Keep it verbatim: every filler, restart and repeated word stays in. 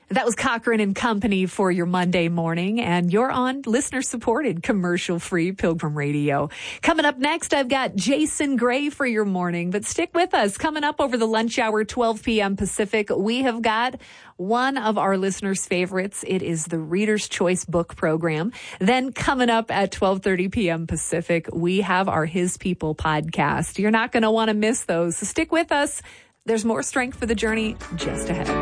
That was Cochran and Company for your Monday morning, and you're on listener-supported, commercial-free Pilgrim Radio. Coming up next, I've got Jason Gray for your morning, but stick with us. Coming up over the lunch hour, twelve p.m. Pacific, we have got one of our listeners' favorites. It is the Reader's Choice Book Program. Then coming up at twelve thirty p.m. Pacific, we have our His People podcast. You're not going to want to miss those, so stick with us. There's more strength for the journey just ahead.